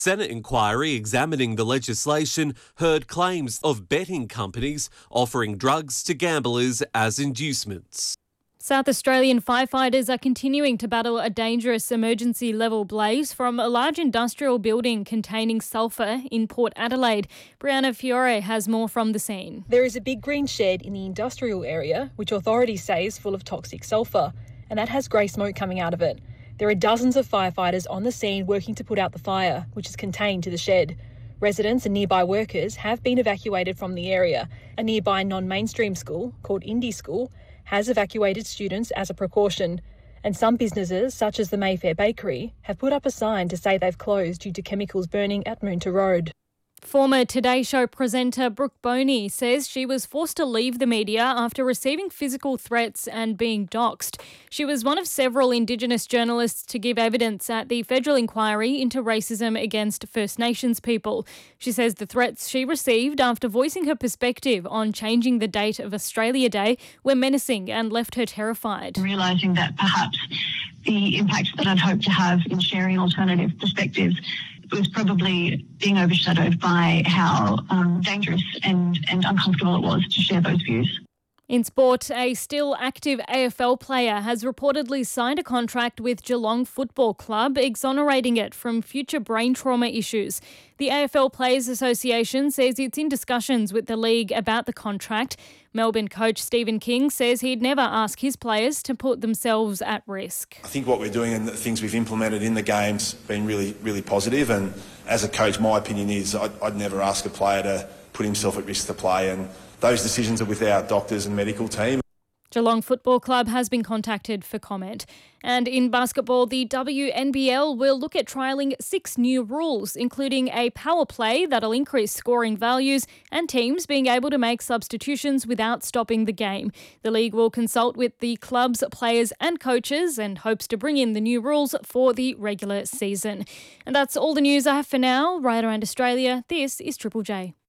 Senate inquiry examining the legislation heard claims of betting companies offering drugs to gamblers as inducements. South Australian firefighters are continuing to battle a dangerous emergency level blaze from a large industrial building containing sulphur in Port Adelaide. Brianna Fiore has more from the scene. There is a big green shed in the industrial area, which authorities say is full of toxic sulphur, and that has grey smoke coming out of it. There are dozens of firefighters on the scene working to put out the fire, which is contained to the shed. Residents and nearby workers have been evacuated from the area. A nearby non-mainstream school, called Indie School, has evacuated students as a precaution. And some businesses, such as the Mayfair Bakery, have put up a sign to say they've closed due to chemicals burning at Moonta Road. Former Today Show presenter Brooke Boney says she was forced to leave the media after receiving physical threats and being doxxed. She was one of several Indigenous journalists to give evidence at the federal inquiry into racism against First Nations people. She says the threats she received after voicing her perspective on changing the date of Australia Day were menacing and left her terrified. Realising that perhaps the impact that I'd hoped to have in sharing alternative perspectives was probably being overshadowed by how dangerous and uncomfortable it was to share those views. In sport, a still active AFL player has reportedly signed a contract with Geelong Football Club, exonerating it from future brain trauma issues. The AFL Players Association says it's in discussions with the league about the contract. Melbourne coach Stephen King says he'd never ask his players to put themselves at risk. I think what we're doing and the things we've implemented in the game's been really, really positive. And as a coach, my opinion is I'd never ask a player to put himself at risk to play. And those decisions are with our doctors and medical team. Geelong Football Club has been contacted for comment. And in basketball, the WNBL will look at trialling 6 new rules, including a power play that'll increase scoring values and teams being able to make substitutions without stopping the game. The league will consult with the club's players and coaches and hopes to bring in the new rules for the regular season. And that's all the news I have for now. Right around Australia, this is Triple J.